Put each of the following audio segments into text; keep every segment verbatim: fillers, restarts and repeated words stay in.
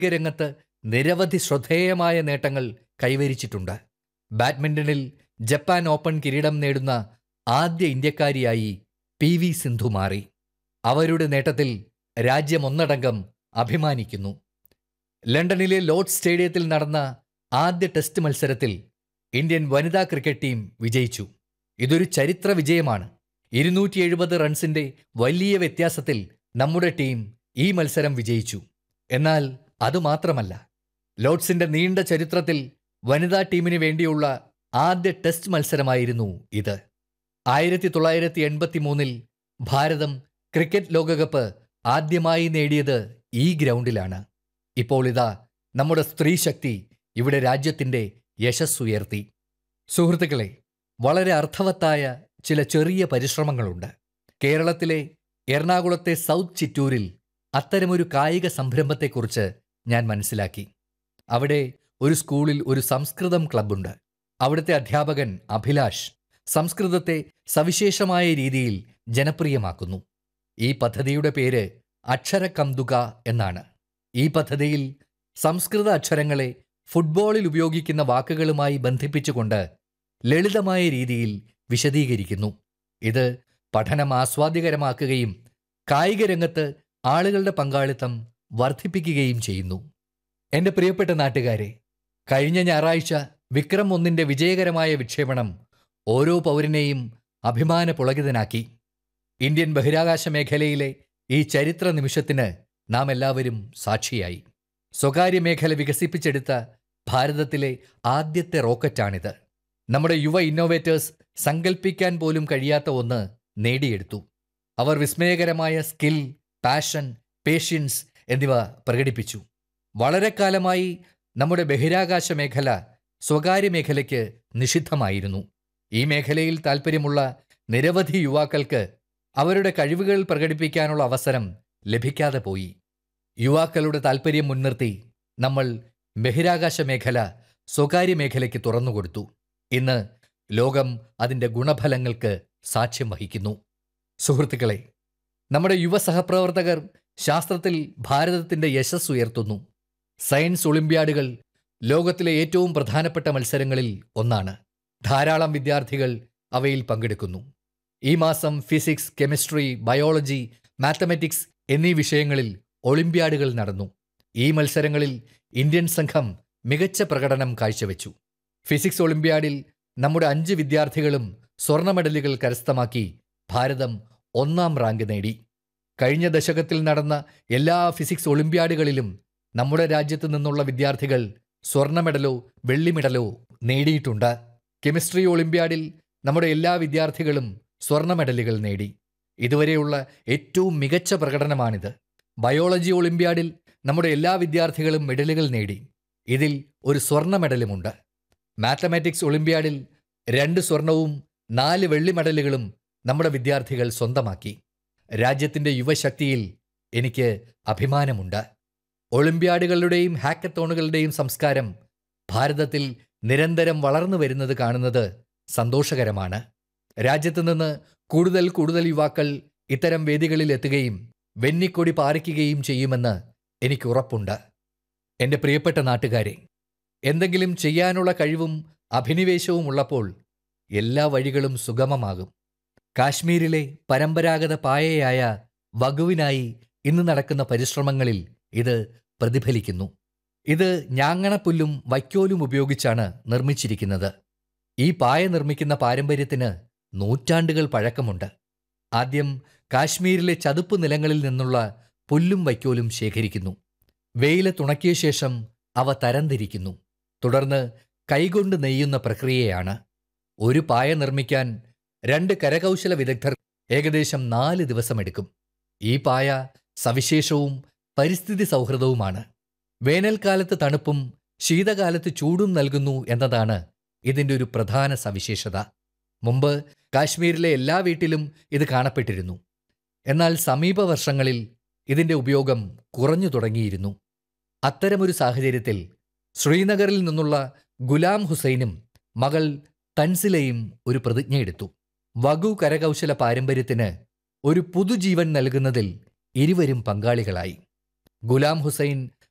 രംഗത്ത് നിരവധി ശ്രദ്ധേയമായ നേട്ടങ്ങൾ കൈവരിച്ചിട്ടുണ്ട്. ബാഡ്മിന്റണിൽ ജപ്പാൻ ഓപ്പൺ കിരീടം നേടുന്ന ആദ്യ ഇന്ത്യക്കാരിയായി പി വി സിന്ധു മാറി. അവരുടെ നേട്ടത്തിൽ രാജ്യമൊന്നടങ്കം അഭിമാനിക്കുന്നു. ലണ്ടനിലെ ലോർഡ്സ് സ്റ്റേഡിയത്തിൽ നടന്ന ആദ്യ ടെസ്റ്റ് മത്സരത്തിൽ ഇന്ത്യൻ വനിതാ ക്രിക്കറ്റ് ടീം വിജയിച്ചു. ഇതൊരു ചരിത്ര വിജയമാണ്. ഇരുന്നൂറ്റി എഴുപത് റൺസിന്റെ വലിയ വ്യത്യാസത്തിൽ നമ്മുടെ ടീം ഈ മത്സരം വിജയിച്ചു. എന്നാൽ അതുമാത്രമല്ല, ലോർഡ്സിന്റെ നീണ്ട ചരിത്രത്തിൽ വനിതാ ടീമിന് വേണ്ടിയുള്ള ആദ്യ ടെസ്റ്റ് മത്സരമായിരുന്നു ഇത്. ആയിരത്തി തൊള്ളായിരത്തി എൺപത്തി മൂന്നിൽ ഭാരതം ക്രിക്കറ്റ് ലോകകപ്പ് ആദ്യമായി നേടിയത് ഈ ഗ്രൗണ്ടിലാണ്. ഇപ്പോൾ ഇതാ നമ്മുടെ സ്ത്രീശക്തി ഇവിടെ രാജ്യത്തിന്റെ യശസ്സുയർത്തി. സുഹൃത്തുക്കളെ, വളരെ അർത്ഥവത്തായ ചില ചെറിയ പരിശ്രമങ്ങളുണ്ട്. കേരളത്തിലെ എറണാകുളത്തെ സൗത്ത് ചിറ്റൂരിൽ അത്തരമൊരു കായിക സംരംഭത്തെക്കുറിച്ച് ഞാൻ മനസ്സിലാക്കി. അവിടെ ഒരു സ്കൂളിൽ ഒരു സംസ്കൃതം ക്ലബ്ബുണ്ട്. അവിടുത്തെ അധ്യാപകൻ അഭിലാഷ് സംസ്കൃതത്തെ സവിശേഷമായ രീതിയിൽ ജനപ്രിയമാക്കുന്നു. ഈ പദ്ധതിയുടെ പേര് അക്ഷരകന്തുക എന്നാണ്. ഈ പദ്ധതിയിൽ സംസ്കൃത അക്ഷരങ്ങളെ ഫുട്ബോളിൽ ഉപയോഗിക്കുന്ന വാക്കുകളുമായി ബന്ധിപ്പിച്ചുകൊണ്ട് ലളിതമായ രീതിയിൽ വിശദീകരിക്കുന്നു. ഇത് പഠനം ആസ്വാദ്യകരമാക്കുകയും കായിക രംഗത്ത് ആളുകളുടെ പങ്കാളിത്തം വർദ്ധിപ്പിക്കുകയും ചെയ്യുന്നു. എൻ്റെ പ്രിയപ്പെട്ട നാട്ടുകാരെ, കഴിഞ്ഞ ഞായറാഴ്ച വിക്രം ഒന്നിൻ്റെ വിജയകരമായ വിക്ഷേപണം ഓരോ പൗരനെയും അഭിമാന പുളകിതനാക്കി. ഇന്ത്യൻ ബഹിരാകാശ മേഖലയിലെ ഈ ചരിത്ര നിമിഷത്തിന് നാം എല്ലാവരും സാക്ഷിയായി. സ്വകാര്യ മേഖല വികസിപ്പിച്ചെടുത്ത ഭാരതത്തിലെ ആദ്യത്തെ റോക്കറ്റാണിത്. നമ്മുടെ യുവ ഇന്നോവേറ്റേഴ്സ് സങ്കൽപ്പിക്കാൻ പോലും കഴിയാത്ത ഒന്ന് നേടിയെടുത്തു. അവർ വിസ്മയകരമായ സ്കിൽ, പാഷൻ, പേഷ്യൻസ് എന്നിവ പ്രകടിപ്പിച്ചു. വളരെ കാലമായി നമ്മുടെ ബഹിരാകാശ മേഖല സ്വകാര്യ മേഖലയ്ക്ക് നിഷിദ്ധമായിരുന്നു. ഈ മേഖലയിൽ താൽപ്പര്യമുള്ള നിരവധി യുവാക്കൾക്ക് അവരുടെ കഴിവുകൾ പ്രകടിപ്പിക്കാനുള്ള അവസരം ലഭിക്കാതെ പോയി. യുവാക്കളുടെ താൽപ്പര്യം മുൻനിർത്തി നമ്മൾ ബഹിരാകാശ മേഖല സ്വകാര്യ മേഖലയ്ക്ക് തുറന്നുകൊടുത്തു. ഇന്ന് ലോകം അതിൻ്റെ ഗുണഫലങ്ങൾക്ക് സാക്ഷ്യം വഹിക്കുന്നു. സുഹൃത്തുക്കളെ, നമ്മുടെ യുവ സഹപ്രവർത്തകർ ശാസ്ത്രത്തിൽ ഭാരതത്തിൻ്റെ യശസ് ഉയർത്തുന്നു. സയൻസ് ഒളിമ്പ്യാഡുകൾ ലോകത്തിലെ ഏറ്റവും പ്രധാനപ്പെട്ട മത്സരങ്ങളിൽ ഒന്നാണ്. ധാരാളം വിദ്യാർത്ഥികൾ അവയിൽ പങ്കെടുക്കുന്നു. ഈ മാസം ഫിസിക്സ്, കെമിസ്ട്രി, ബയോളജി, മാത്തമാറ്റിക്സ് എന്നീ വിഷയങ്ങളിൽ ഒളിമ്പ്യാഡുകൾ നടന്നു. ഈ മത്സരങ്ങളിൽ ഇന്ത്യൻ സംഘം മികച്ച പ്രകടനം കാഴ്ചവെച്ചു. ഫിസിക്സ് ഒളിമ്പ്യാഡിൽ നമ്മുടെ അഞ്ച് വിദ്യാർത്ഥികളും സ്വർണ്ണ മെഡലുകൾ കരസ്ഥമാക്കി ഭാരതം ഒന്നാം റാങ്ക് നേടി. കഴിഞ്ഞ ദശകത്തിൽ നടന്ന എല്ലാ ഫിസിക്സ് ഒളിമ്പ്യാഡുകളിലും നമ്മുടെ രാജ്യത്തു നിന്നുള്ള വിദ്യാർത്ഥികൾ സ്വർണ്ണ മെഡലോ വെള്ളി മെഡലോ നേടിയിട്ടുണ്ട്. കെമിസ്ട്രി ഒളിമ്പ്യാഡിൽ നമ്മുടെ എല്ലാ വിദ്യാർത്ഥികളും സ്വർണ്ണ മെഡലുകൾ നേടി. ഇതുവരെയുള്ള ഏറ്റവും മികച്ച പ്രകടനമാണിത്. ബയോളജി ഒളിമ്പ്യാഡിൽ നമ്മുടെ എല്ലാ വിദ്യാർത്ഥികളും മെഡലുകൾ നേടി. ഇതിൽ ഒരു സ്വർണ്ണ മെഡലുമുണ്ട്. മാത്തമാറ്റിക്സ് ഒളിമ്പ്യാഡിൽ രണ്ട് സ്വർണവും നാല് വെള്ളി മെഡലുകളും നമ്മുടെ വിദ്യാർത്ഥികൾ സ്വന്തമാക്കി. രാജ്യത്തിൻ്റെ യുവശക്തിയിൽ എനിക്ക് അഭിമാനമുണ്ട്. ഒളിമ്പ്യാഡുകളുടെയും ഹാക്കത്തോണുകളുടെയും സംസ്കാരം ഭാരതത്തിൽ നിരന്തരം വളർന്നു വരുന്നത് കാണുന്നത് സന്തോഷകരമാണ്. രാജ്യത്തു നിന്ന് കൂടുതൽ കൂടുതൽ യുവാക്കൾ ഇത്തരം വേദികളിൽ എത്തുകയും വെന്നിക്കൊടി പാറിക്കുകയും ചെയ്യുമെന്ന് എനിക്ക് ഉറപ്പുണ്ട്. എൻ്റെ പ്രിയപ്പെട്ട നാട്ടുകാരെ, എന്തെങ്കിലും ചെയ്യാനുള്ള കഴിവും അഭിനിവേശവും ഉള്ളപ്പോൾ എല്ലാ വഴികളും സുഗമമാകും. കാശ്മീരിലെ പരമ്പരാഗത പായയായ വഗുവിനായി ഇന്ന് നടക്കുന്ന പരിശ്രമങ്ങളിൽ ഇത് പ്രതിഫലിക്കുന്നു. ഇത് ഞാങ്ങണപ്പുല്ലും വൈക്കോലും ഉപയോഗിച്ചാണ് നിർമ്മിച്ചിരിക്കുന്നത്. ഈ പായ നിർമ്മിക്കുന്ന പാരമ്പര്യത്തിന് നൂറ്റാണ്ടുകൾ പഴക്കമുണ്ട്. ആദ്യം കാശ്മീരിലെ ചതുപ്പ് നിലങ്ങളിൽ നിന്നുള്ള പുല്ലും വൈക്കോലും ശേഖരിക്കുന്നു. വെയിലത്തുണക്കിയ ശേഷം അവ തരംതിരിക്കുന്നു. തുടർന്ന് കൈകൊണ്ട് നെയ്യുന്ന പ്രക്രിയയാണ്. ഒരു പായ നിർമ്മിക്കാൻ രണ്ട് കരകൗശല വിദഗ്ധർ ഏകദേശം നാല് ദിവസമെടുക്കും. ഈ പായ സവിശേഷവും പരിസ്ഥിതി സൗഹൃദവുമാണ്. വേനൽക്കാലത്ത് തണുപ്പും ശീതകാലത്ത് ചൂടും നൽകുന്നു എന്നതാണ് ഇതിൻ്റെ ഒരു പ്രധാന സവിശേഷത. മുമ്പ് കാശ്മീരിലെ എല്ലാ വീട്ടിലും ഇത് കാണപ്പെട്ടിരുന്നു. എന്നാൽ സമീപ വർഷങ്ങളിൽ ഇതിൻ്റെ ഉപയോഗം കുറഞ്ഞു തുടങ്ങിയിരുന്നു. അത്തരമൊരു സാഹചര്യത്തിൽ ശ്രീനഗറിൽ നിന്നുള്ള ഗുലാം ഹുസൈനും മകൾ തൻസിലയും ഒരു പ്രതിജ്ഞയെടുത്തു. വഗു കരകൗശല പാരമ്പര്യത്തിന് ഒരു പുതുജീവൻ നൽകുന്നതിൽ ഇരുവരും പങ്കാളികളായി. ഗുലാം ഹുസൈൻ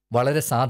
വളരെ സാധാരണ